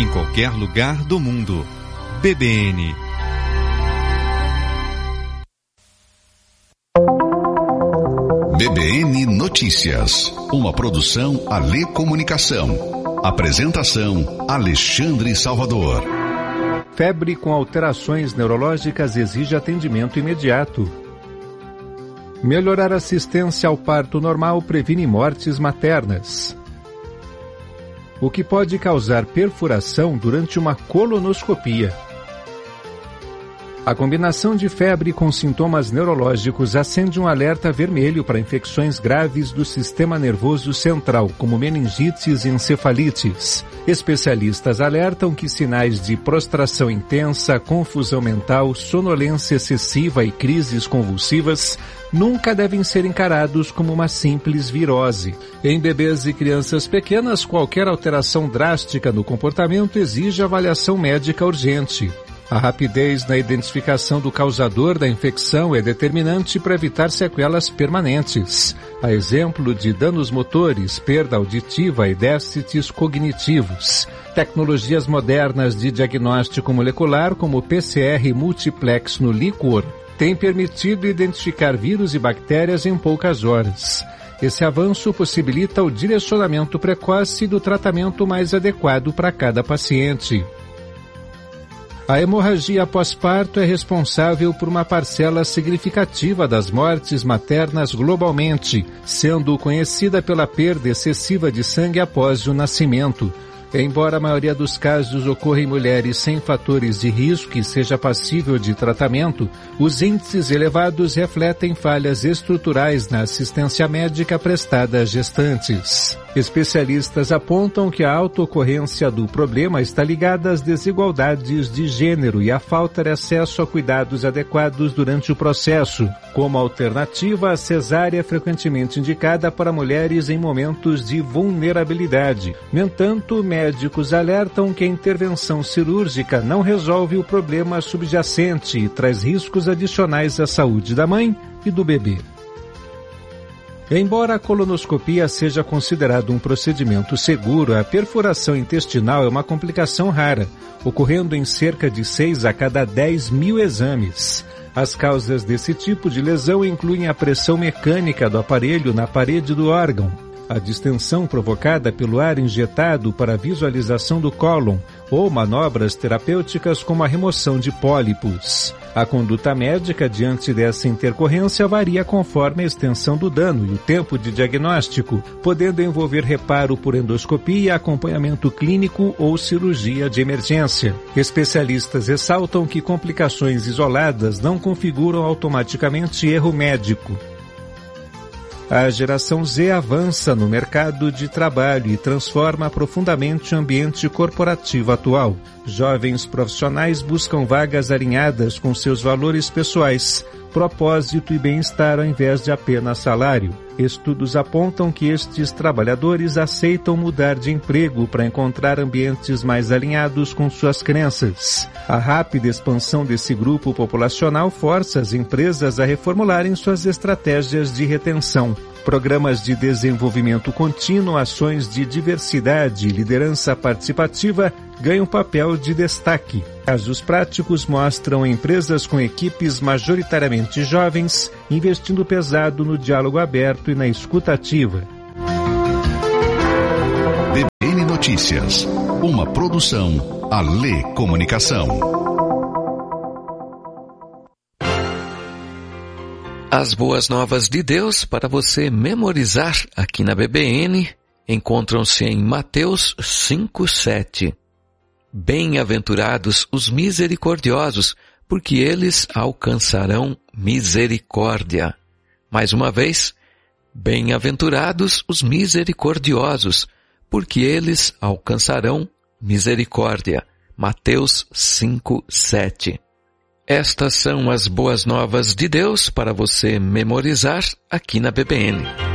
em qualquer lugar do mundo. BBN. BBN Notícias, uma produção Alê Comunicação. Apresentação Alexandre Salvador. Febre com alterações neurológicas exige atendimento imediato. Melhorar a assistência ao parto normal previne mortes maternas. O que pode causar perfuração durante uma colonoscopia? A combinação de febre com sintomas neurológicos acende um alerta vermelho para infecções graves do sistema nervoso central, como meningites e encefalites. Especialistas alertam que sinais de prostração intensa, confusão mental, sonolência excessiva e crises convulsivas nunca devem ser encarados como uma simples virose. Em bebês e crianças pequenas, qualquer alteração drástica no comportamento exige avaliação médica urgente. A rapidez na identificação do causador da infecção é determinante para evitar sequelas permanentes, a exemplo de danos motores, perda auditiva e déficits cognitivos. Tecnologias modernas de diagnóstico molecular, como PCR multiplex no líquor, têm permitido identificar vírus e bactérias em poucas horas. Esse avanço possibilita o direcionamento precoce do tratamento mais adequado para cada paciente. A hemorragia pós-parto é responsável por uma parcela significativa das mortes maternas globalmente, sendo conhecida pela perda excessiva de sangue após o nascimento. Embora a maioria dos casos ocorra em mulheres sem fatores de risco e seja passível de tratamento, os índices elevados refletem falhas estruturais na assistência médica prestada às gestantes. Especialistas apontam que a alta ocorrência do problema está ligada às desigualdades de gênero e à falta de acesso a cuidados adequados durante o processo. Como alternativa, a cesárea é frequentemente indicada para mulheres em momentos de vulnerabilidade. No entanto, médicos alertam que a intervenção cirúrgica não resolve o problema subjacente e traz riscos adicionais à saúde da mãe e do bebê. Embora a colonoscopia seja considerado um procedimento seguro, a perfuração intestinal é uma complicação rara, ocorrendo em cerca de 6 a cada 10 mil exames. As causas desse tipo de lesão incluem a pressão mecânica do aparelho na parede do órgão, a distensão provocada pelo ar injetado para a visualização do cólon, ou manobras terapêuticas como a remoção de pólipos. A conduta médica diante dessa intercorrência varia conforme a extensão do dano e o tempo de diagnóstico, podendo envolver reparo por endoscopia, acompanhamento clínico ou cirurgia de emergência. Especialistas ressaltam que complicações isoladas não configuram automaticamente erro médico. A geração Z avança no mercado de trabalho e transforma profundamente o ambiente corporativo atual. Jovens profissionais buscam vagas alinhadas com seus valores pessoais, propósito e bem-estar ao invés de apenas salário. Estudos apontam que estes trabalhadores aceitam mudar de emprego para encontrar ambientes mais alinhados com suas crenças. A rápida expansão desse grupo populacional força as empresas a reformularem suas estratégias de retenção. Programas de desenvolvimento contínuo, ações de diversidade e liderança participativa ganham papel de destaque. Casos práticos mostram empresas com equipes majoritariamente jovens investindo pesado no diálogo aberto e na escuta ativa. BBN Notícias, uma produção Alê Comunicação. As boas novas de Deus para você memorizar aqui na BBN encontram-se em Mateus 5:7. Bem-aventurados os misericordiosos, porque eles alcançarão misericórdia. Mais uma vez, bem-aventurados os misericordiosos, porque eles alcançarão misericórdia. Mateus 5:7. Estas são as boas novas de Deus para você memorizar aqui na BBN.